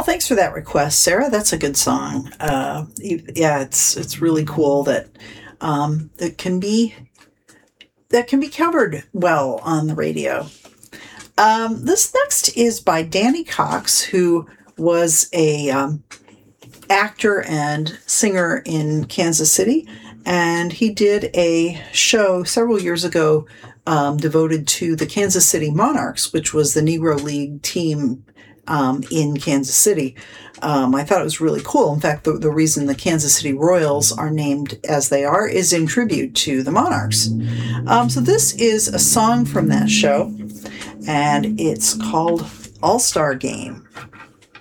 thanks for that request, Sarah. That's a good song. Yeah, it's really cool that it can be covered well on the radio. This next is by Danny Cox, who was a actor and singer in Kansas City, and he did a show several years ago devoted to the Kansas City Monarchs, which was the Negro League team in Kansas City. I thought it was really cool. In fact, the reason the Kansas City Royals are named as they are is in tribute to the Monarchs. So this is a song from that show, and it's called All-Star Game.